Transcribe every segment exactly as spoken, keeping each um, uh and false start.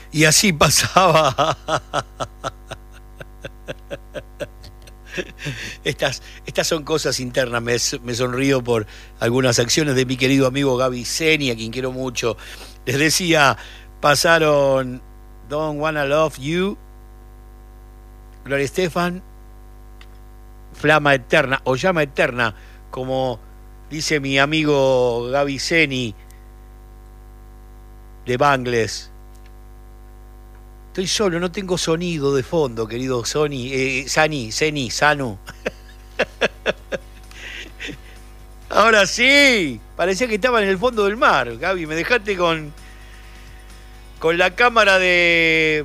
Y así pasaba. Estas, estas son cosas internas. Me, me sonrío por algunas acciones de mi querido amigo Gaby Zeni, a quien quiero mucho. Les decía, pasaron Don't Wanna Love You, Gloria Estefan, Flama Eterna, o Llama Eterna, como dice mi amigo Gaby Zeni, de Bangles. Estoy solo, no tengo sonido de fondo, querido Sony, eh, Sani, Zeni, Sanu. Ahora sí, parecía que estaba en el fondo del mar, Gaby, me dejaste con, con la cámara de...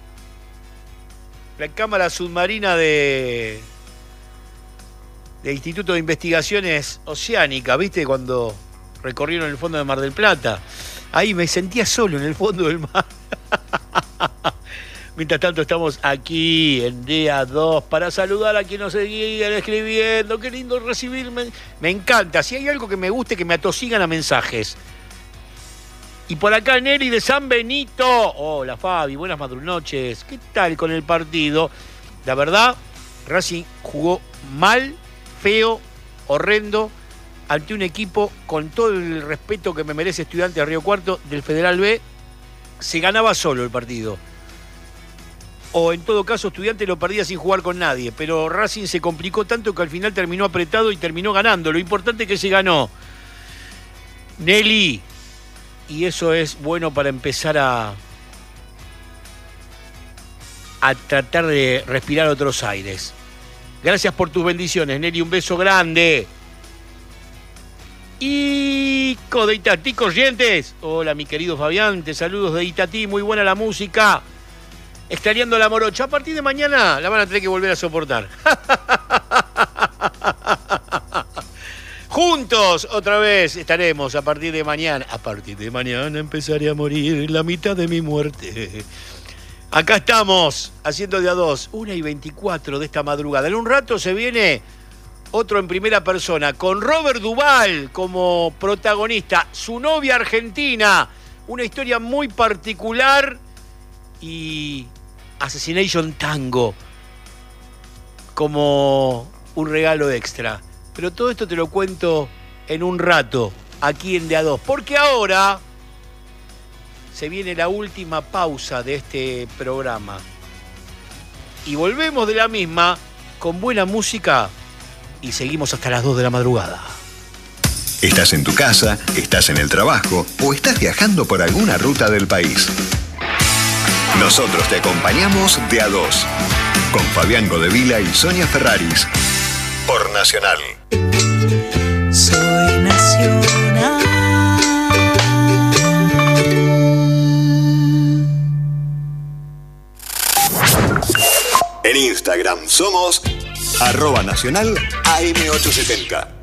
La cámara submarina de... del Instituto de Investigaciones Oceánicas, ¿viste? Cuando recorrieron el fondo de Mar del Plata. Ahí me sentía solo en el fondo del mar. Mientras tanto estamos aquí en día dos para saludar a quienes nos seguían escribiendo. Qué lindo recibirme. Me encanta. Si hay algo que me guste, que me atosigan a mensajes. Y por acá Neri de San Benito. Hola Fabi, buenas madrunoches. ¿Qué tal con el partido? La verdad, Racing jugó mal, feo, horrendo, ante un equipo con todo el respeto que me merece Estudiantes de Río Cuarto del Federal B. Se ganaba solo el partido. O en todo caso Estudiantes lo perdía sin jugar con nadie, pero Racing se complicó tanto que al final terminó apretado y terminó ganando. Lo importante es que se ganó. Nelly, y eso es bueno para empezar a a tratar de respirar otros aires. Gracias por tus bendiciones, Nelly, un beso grande. Ico de Itatí Corrientes. Hola, mi querido Fabián, te saludos de Itatí, muy buena la música. Extrañando la morocha. A partir de mañana la van a tener que volver a soportar. Juntos otra vez estaremos a partir de mañana. A partir de mañana empezaré a morir la mitad de mi muerte. Acá estamos haciendo de a dos, una y veinticuatro de esta madrugada. En un rato se viene otro en primera persona, con Robert Duvall como protagonista, su novia argentina, una historia muy particular y Assassination Tango como un regalo extra. Pero todo esto te lo cuento en un rato, aquí en De A dos, porque ahora se viene la última pausa de este programa. Y volvemos de la misma con buena música y seguimos hasta las dos de la madrugada. Estás en tu casa, estás en el trabajo o estás viajando por alguna ruta del país. Nosotros te acompañamos de A dos, con Fabián Godevila y Sonia Ferraris, por Nacional. Soy Nacional. En Instagram somos arroba nacional A M ochocientos setenta.